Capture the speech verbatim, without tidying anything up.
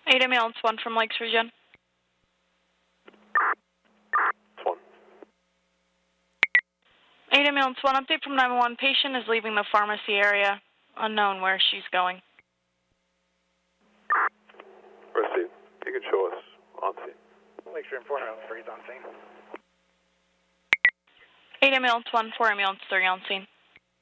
eight ambulance one from Lakes Region. one. eight ambulance one, update from nine one one. Patient is leaving the pharmacy area. Unknown where she's going. Received. You can show us on scene. Lakes Region four ambulance three is on scene. eight ambulance one, four ambulance three on scene.